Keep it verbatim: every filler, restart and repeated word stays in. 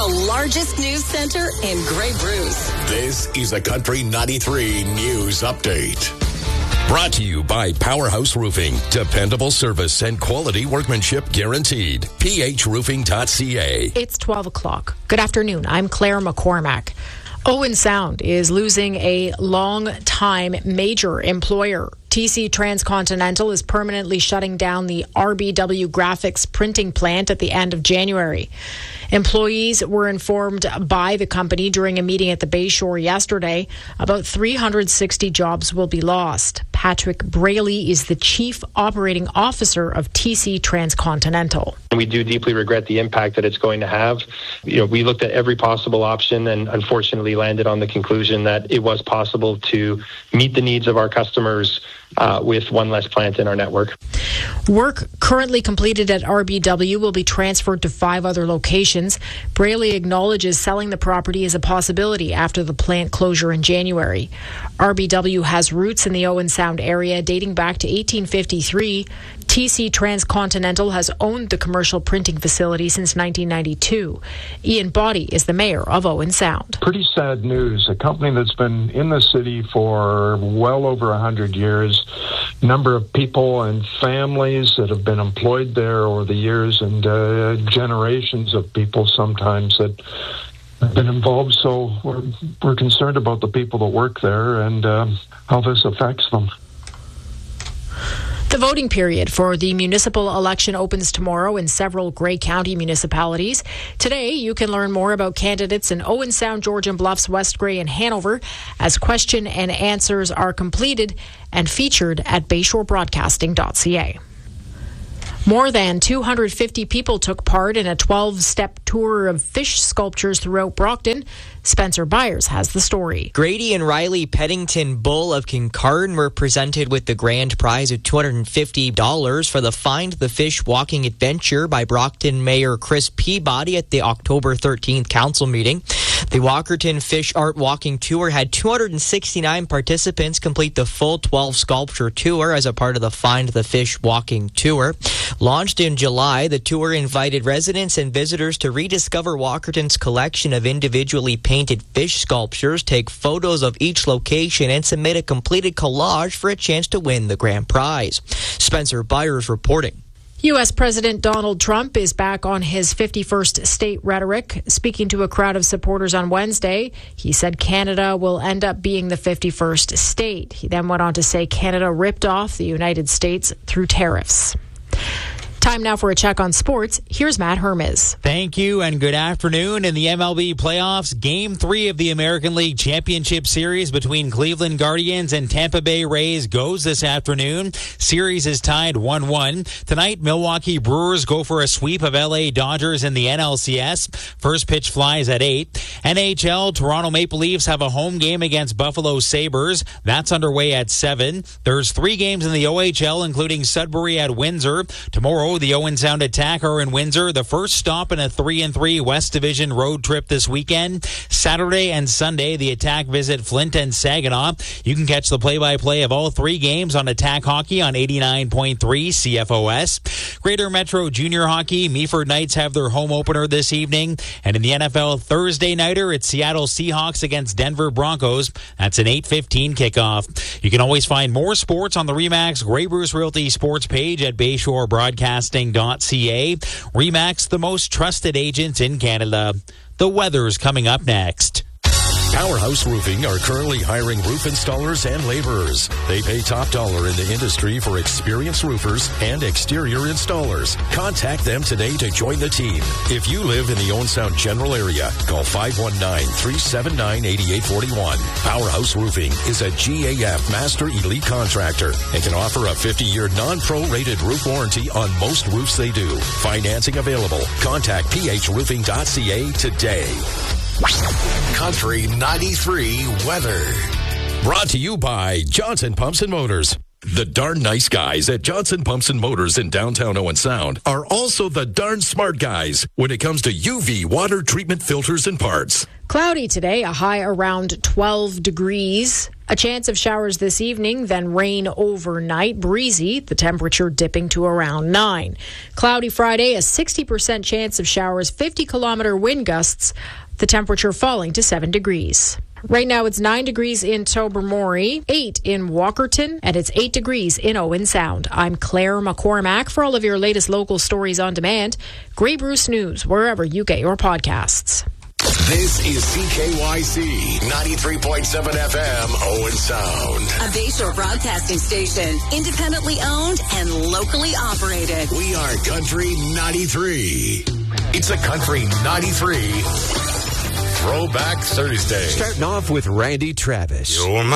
the largest news center in Grey Bruce. This is a Country ninety-three News Update. Brought to you by Powerhouse Roofing. Dependable service and quality workmanship guaranteed. p h roofing dot c a. It's twelve o'clock. Good afternoon. I'm Claire McCormack. Owen Sound is losing a long-time major employer. T C Transcontinental is permanently shutting down the R B W graphics printing plant at the end of January. Employees were informed by the company during a meeting at the Bayshore yesterday. About three hundred sixty jobs will be lost. Patrick Braley is the Chief Operating Officer of T C Transcontinental. We do deeply regret the impact that it's going to have. You know, we looked at every possible option and unfortunately landed on the conclusion that it was possible to meet the needs of our customers uh, with one less plant in our network. Work currently completed at R B W will be transferred to five other locations. Braley acknowledges selling the property is a possibility after the plant closure in January. R B W has roots in the Owen Sound area dating back to eighteen fifty-three. T C Transcontinental has owned the commercial printing facility since nineteen ninety-two. Ian Boddy is the mayor of Owen Sound. Pretty sad news. A company that's been in the city for well over one hundred years. Number of people and families that have been employed there over the years, and uh, generations of people sometimes that have been involved. So we're, we're concerned about the people that work there and uh, how this affects them. The voting period for the municipal election opens tomorrow in several Grey County municipalities. Today, you can learn more about candidates in Owen Sound, Georgian Bluffs, West Grey, and Hanover as question and answers are completed and featured at bayshore broadcasting dot c a. More than two hundred fifty people took part in a twelve-step tour of fish sculptures throughout Brockton. Spencer Byers has the story. Grady and Riley Peddington Bull of Kincardine were presented with the grand prize of two hundred fifty dollars for the Find the Fish Walking Adventure by Brockton Mayor Chris Peabody at the October thirteenth council meeting. The Walkerton Fish Art Walking Tour had two hundred sixty-nine participants complete the full twelve sculpture tour as a part of the Find the Fish Walking Tour. Launched in July, the tour invited residents and visitors to rediscover Walkerton's collection of individually painted fish sculptures, take photos of each location, and submit a completed collage for a chance to win the grand prize. Spencer Byers reporting. U S President Donald Trump is back on his fifty-first state rhetoric. Speaking to a crowd of supporters on Wednesday, he said Canada will end up being the fifty-first state. He then went on to say Canada ripped off the United States through tariffs. Time now for a check on sports. Here's Matt Hermes. Thank you and good afternoon. In the M L B playoffs, Game three of the American League Championship Series between Cleveland Guardians and Tampa Bay Rays goes this afternoon. Series is tied one one. Tonight, Milwaukee Brewers go for a sweep of L A Dodgers in the N L C S. First pitch flies at eight. N H L, Toronto Maple Leafs have a home game against Buffalo Sabres. That's underway at seven. There's three games in the O H L, including Sudbury at Windsor. Tomorrow, the Owen Sound Attack are in Windsor, the first stop in a three and three West Division road trip this weekend. Saturday and Sunday, the Attack visit Flint and Saginaw. You can catch the play-by-play of all three games on Attack Hockey on eighty-nine point three C F O S. Greater Metro Junior Hockey, Meaford Knights have their home opener this evening. And in the N F L Thursday nighter, it's Seattle Seahawks against Denver Broncos. That's an eight fifteen kickoff. You can always find more sports on the RE/MAX Grey Bruce Realty sports page at bayshore broadcasting dot c a. RE/MAX, the most trusted agents in Canada. The weather's coming up next. Powerhouse Roofing are currently hiring roof installers and laborers. They pay top dollar in the industry for experienced roofers and exterior installers. Contact them today to join the team. If you live in the Owen Sound general area, call five one nine, three seven nine, eight eight four one. Powerhouse Roofing is a G A F Master Elite Contractor and can offer a fifty-year non-pro-rated roof warranty on most roofs they do. Financing available. Contact p h roofing dot c a today. Country ninety-three weather. Brought to you by Johnson Pumps and Motors. The darn nice guys at Johnson Pumps and Motors in downtown Owen Sound are also the darn smart guys when it comes to U V water treatment filters and parts. Cloudy today, a high around twelve degrees. A chance of showers this evening, then rain overnight. Breezy, the temperature dipping to around nine. Cloudy Friday, a sixty percent chance of showers, fifty kilometer wind gusts. The temperature falling to seven degrees. Right now it's nine degrees in Tobermory, eight in Walkerton, and it's eight degrees in Owen Sound. I'm Claire McCormack. For all of your latest local stories on demand, Grey Bruce News, wherever you get your podcasts. This is C K Y C ninety-three point seven F M, Owen Sound. A Bayshore broadcasting station, independently owned and locally operated. We are Country ninety-three. It's a Country ninety-three Throwback Thursday. Starting off with Randy Travis. You're my